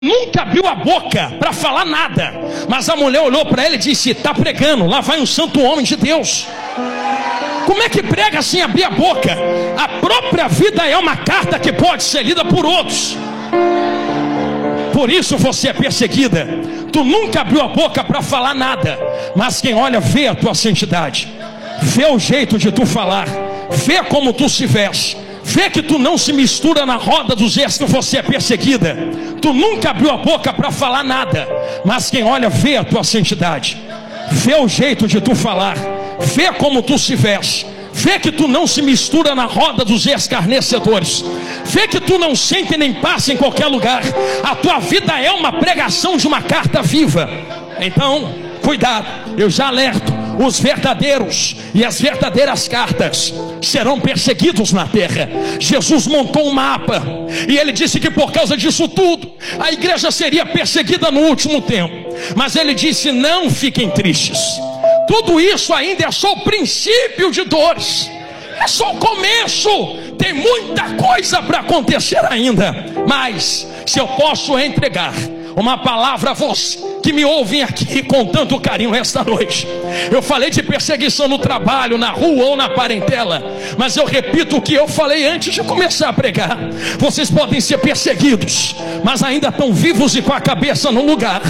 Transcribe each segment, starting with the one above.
Nunca abriu a boca para falar nada, mas a mulher olhou para ele e disse: está pregando, lá vai um santo homem de Deus. Como é que prega sem abrir a boca? A própria vida é uma carta que pode ser lida por outros. Por isso você é perseguida. Tu nunca abriu a boca para falar nada, mas quem olha vê a tua santidade, vê o jeito de tu falar, vê como tu se veste, vê que tu não se mistura na roda dos que você é perseguida. Tu nunca abriu a boca para falar nada, mas quem olha vê a tua santidade, vê o jeito de tu falar, vê como tu se veste, vê que tu não se mistura na roda dos escarnecedores, vê que tu não sente nem passa em qualquer lugar. A tua vida é uma pregação de uma carta viva. Então, cuidado, eu já alerto. Os verdadeiros e as verdadeiras cartas serão perseguidos na terra. Jesus montou um mapa e ele disse que por causa disso tudo a igreja seria perseguida no último tempo. Mas ele disse: não fiquem tristes, tudo isso ainda é só o princípio de dores, é só o começo. Tem muita coisa para acontecer ainda. Mas se eu posso entregar uma palavra a você que me ouvem aqui com tanto carinho esta noite, eu falei de perseguição no trabalho, na rua ou na parentela, mas eu repito o que eu falei antes de começar a pregar. Vocês podem ser perseguidos, mas ainda estão vivos e com a cabeça no lugar.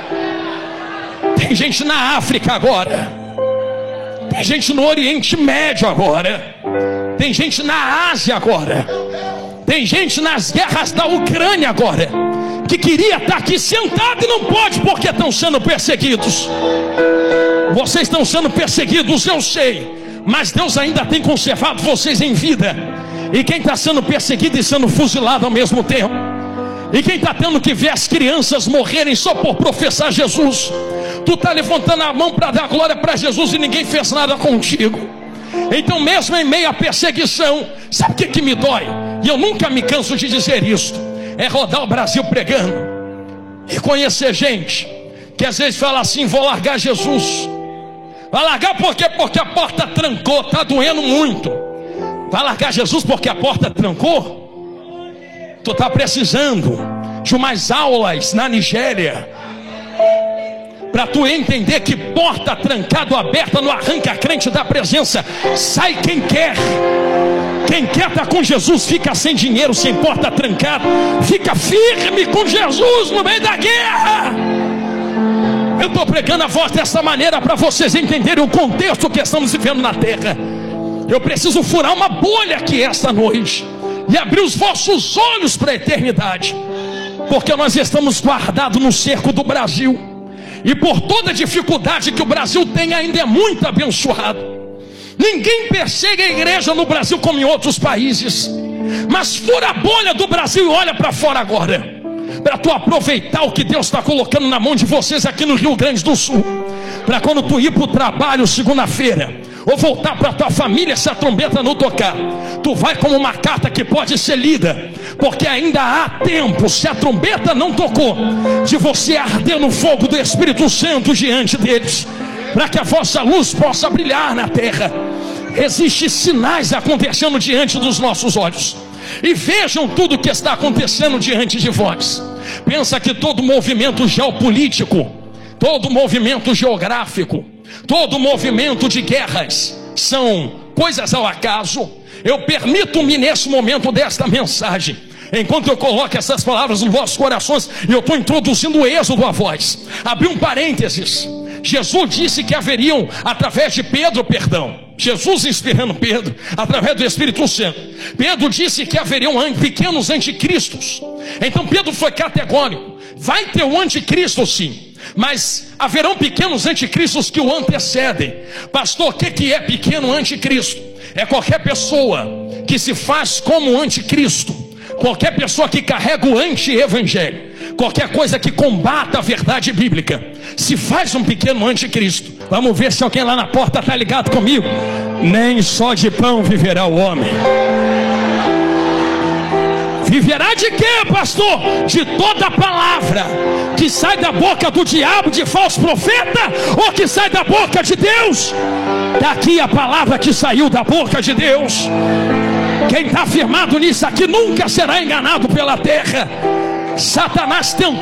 Tem gente na África agora, tem gente no Oriente Médio agora, tem gente na Ásia agora, tem gente nas guerras da Ucrânia agora, que queria estar aqui sentado e não pode porque estão sendo perseguidos. Vocês estão sendo perseguidos, eu sei, mas Deus ainda tem conservado vocês em vida. E quem está sendo perseguido e sendo fuzilado ao mesmo tempo, e quem está tendo que ver as crianças morrerem só por professar Jesus, tu está levantando a mão para dar glória para Jesus e ninguém fez nada contigo. Então mesmo em meio à perseguição, sabe o que me dói? E eu nunca me canso de dizer isso, é rodar o Brasil pregando e conhecer gente que às vezes fala assim: vou largar Jesus. Vai largar por quê? Porque a porta trancou, está doendo muito. Vai largar Jesus porque a porta trancou? Tu está precisando de umas aulas na Nigéria para tu entender que porta trancada ou aberta não arranca a crente da presença. Sai quem quer. Quem quer estar com Jesus fica sem dinheiro, sem porta trancada. Fica firme com Jesus no meio da guerra. Eu estou pregando a voz dessa maneira para vocês entenderem o contexto que estamos vivendo na terra. Eu preciso furar uma bolha aqui esta noite e abrir os vossos olhos para a eternidade, porque nós estamos guardados no cerco do Brasil. E por toda a dificuldade que o Brasil tem, ainda é muito abençoado. Ninguém persegue a igreja no Brasil como em outros países. Mas fura a bolha do Brasil e olha para fora agora, para tu aproveitar o que Deus está colocando na mão de vocês aqui no Rio Grande do Sul, para quando tu ir para o trabalho segunda-feira, ou voltar para tua família, se a trombeta não tocar, tu vai como uma carta que pode ser lida, porque ainda há tempo, se a trombeta não tocou, de você arder no fogo do Espírito Santo diante deles, para que a vossa luz possa brilhar na terra. Existem sinais acontecendo diante dos nossos olhos, e vejam tudo o que está acontecendo diante de vós. Pensa que todo movimento geopolítico, todo movimento geográfico, todo movimento de guerras são coisas ao acaso? Eu permito-me nesse momento desta mensagem, enquanto eu coloco essas palavras nos vossos corações, e eu estou introduzindo o êxodo a voz, abri um parênteses. Jesus disse que haveriam, através de Pedro, Jesus inspirando Pedro, através do Espírito Santo, Pedro disse que haveriam pequenos anticristos. Então Pedro foi categórico: vai ter um anticristo sim, mas haverão pequenos anticristos que o antecedem. Pastor, o que é pequeno anticristo? É qualquer pessoa que se faz como anticristo, qualquer pessoa que carrega o anti-evangelho, qualquer coisa que combata a verdade bíblica, se faz um pequeno anticristo. Vamos ver se alguém lá na porta está ligado comigo. Nem só de pão viverá o homem. Viverá de quê, pastor? De toda palavra que sai da boca do diabo, de falso profeta, ou que sai da boca de Deus? Daqui a palavra que saiu da boca de Deus. Quem está firmado nisso aqui nunca será enganado pela terra. Satanás tentou